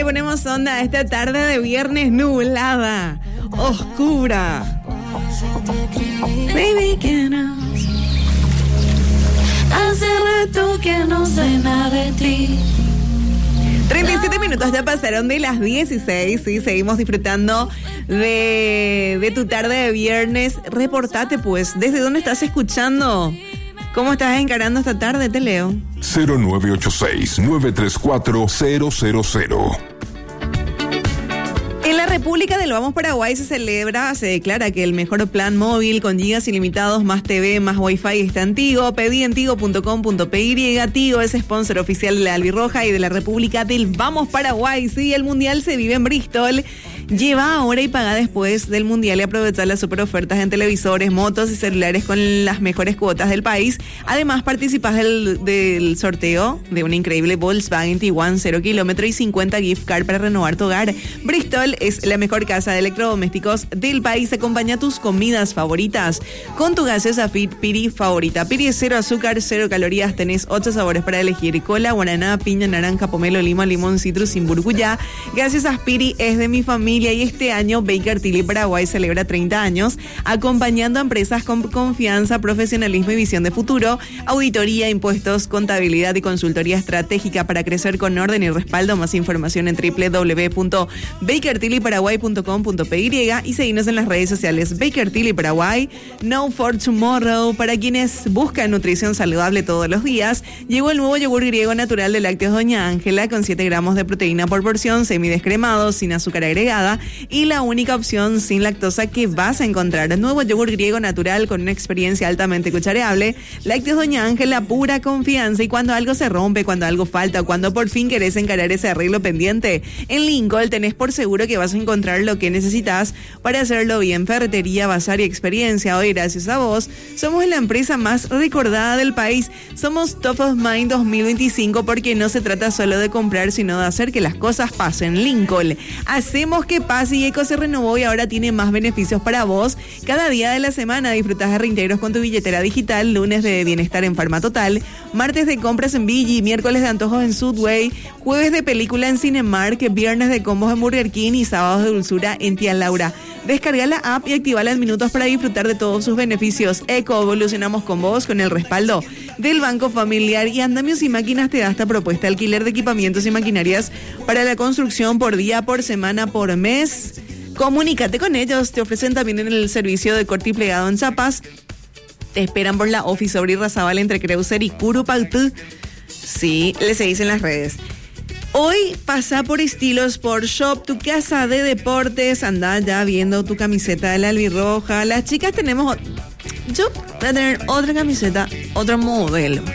le ponemos onda a esta tarde de viernes nublada, oscura. Baby, que no. Hace rato que no sé nada de ti. 37 minutos ya pasaron de las 16, sí, seguimos disfrutando de tu tarde de viernes. Reportate pues, ¿desde dónde estás escuchando? ¿Cómo estás encarando esta tarde? Te leo. 0986-934-000. En la República del Vamos Paraguay se declara que el mejor plan móvil con gigas ilimitados, más TV, más Wi-Fi está en Tigo. Pedí en tigo.com.py. Tigo es sponsor oficial de la Albirroja y de la República del Vamos Paraguay. Sí, el Mundial se vive en Bristol. Lleva ahora y paga después del Mundial y aprovecha las super ofertas en televisores, motos y celulares con las mejores cuotas del país. Además, participas del sorteo de una increíble Volkswagen Tiguan 0 kilómetro y 50 gift card para renovar tu hogar. Bristol es la mejor casa de electrodomésticos del país. Acompaña tus comidas favoritas con tu gaseosa Piri favorita. Piri es 0 azúcar, 0 calorías. Tenés 8 sabores para elegir: cola, guaraná, piña, naranja, pomelo, lima, limón, citrus, sin burbuja. Gaseosa Piri es de mi familia. Y este año Baker Tilly Paraguay celebra 30 años acompañando a empresas con confianza, profesionalismo y visión de futuro, auditoría, impuestos, contabilidad y consultoría estratégica para crecer con orden y respaldo. Más información en www.bakertillyparaguay.com.py y seguirnos en las redes sociales. Baker Tilly Paraguay, No for Tomorrow. Para quienes buscan nutrición saludable todos los días, llegó el nuevo yogur griego natural de lácteos Doña Ángela con 7 gramos de proteína por porción, semidescremado, sin azúcar agregada y la única opción sin lactosa que vas a encontrar. El nuevo yogur griego natural con una experiencia altamente cuchareable. Lácteos Doña Ángela, pura confianza. Y cuando algo se rompe, cuando algo falta, cuando por fin querés encarar ese arreglo pendiente, en Lincoln tenés por seguro que vas a encontrar lo que necesitas para hacerlo bien. Ferretería, bazar y experiencia. Hoy, gracias a vos, somos la empresa más recordada del país. Somos Top of Mind 2025 porque no se trata solo de comprar, sino de hacer que las cosas pasen. Lincoln, hacemos que pase. Y Eco se renovó y ahora tiene más beneficios para vos. Cada día de la semana disfrutás de reintegros con tu billetera digital, lunes de bienestar en Farma Total, martes de compras en Vigi, miércoles de antojos en Subway, jueves de película en Cinemark, viernes de combos en Burger King y sábados de dulzura en Tía Laura. Descarga la app y activala en minutos para disfrutar de todos sus beneficios. Eco, evolucionamos con vos, con el respaldo del Banco Familiar. Y Andamios y Máquinas te da esta propuesta: alquiler de equipamientos y maquinarias para la construcción por día, por semana, por mes. Comunícate con ellos. Te ofrecen también en el servicio de corte y plegado en chapas. Te esperan por la Office Obri Razabal entre Creuser y Curupaltú. Sí, les seguís en las redes. Hoy pasa por Estilo Sport Shop, tu casa de deportes. Anda ya viendo tu camiseta de la Albirroja. Las chicas tenemos... Yo voy a tener otra camiseta, otro modelo.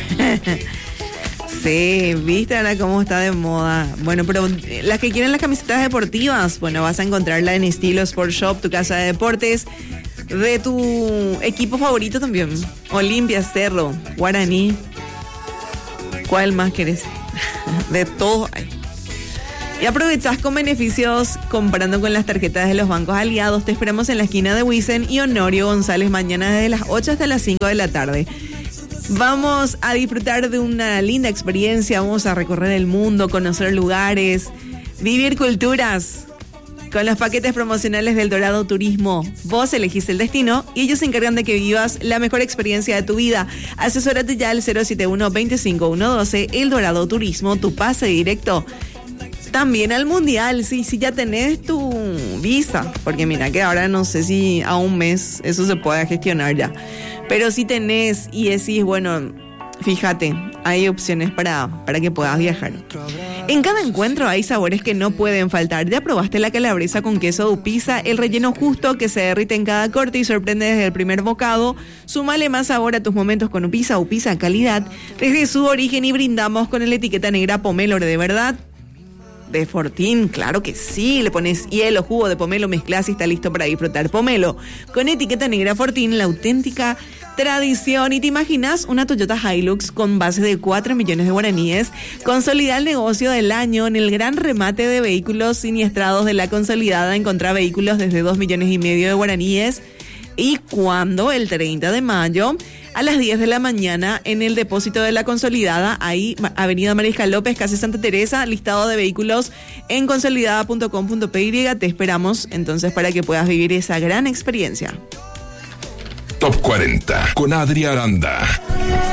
Sí, viste ahora cómo está de moda. Bueno, pero las que quieren las camisetas deportivas, bueno, vas a encontrarla en Estilo Sport Shop, tu casa de deportes, de tu equipo favorito también. Olimpia, Cerro, Guaraní. ¿Cuál más querés? De todo hay. Y aprovechás con beneficios comprando con las tarjetas de los bancos aliados. Te esperamos en la esquina de Wiesen y Honorio González mañana desde las 8 hasta las 5 de la tarde. Vamos a disfrutar de una linda experiencia, vamos a recorrer el mundo, conocer lugares, vivir culturas con los paquetes promocionales del Dorado Turismo. Vos elegís el destino y ellos se encargan de que vivas la mejor experiencia de tu vida. Asesórate ya al 071-25112, El Dorado Turismo, tu pase directo también al Mundial. Sí, ya tenés tu visa, porque mira que ahora no sé si a un mes eso se puede gestionar ya. Pero si tenés y decís, bueno, fíjate, hay opciones para que puedas viajar. En cada encuentro hay sabores que no pueden faltar. ¿Ya probaste la calabresa con queso Upisa? El relleno justo que se derrite en cada corte y sorprende desde el primer bocado. Súmale más sabor a tus momentos con Upisa. Upisa, calidad desde su origen, y brindamos con la etiqueta negra Pomelo de verdad. De Fortín, claro que sí. Le pones hielo, jugo de pomelo, mezclas y está listo para disfrutar. Pomelo con etiqueta negra Fortín, la auténtica tradición. ¿Y te imaginas una Toyota Hilux con base de 4 millones de guaraníes? Consolida el negocio del año en el gran remate de vehículos siniestrados de la consolidada. Encontrá vehículos desde 2,5 millones de guaraníes. Y cuando el 30 de mayo a las 10 de la mañana en el depósito de la Consolidada, ahí Avenida Mariscal López, casi Santa Teresa, listado de vehículos en consolidada.com.py. Te esperamos entonces para que puedas vivir esa gran experiencia. Top 40 con Adri Aranda.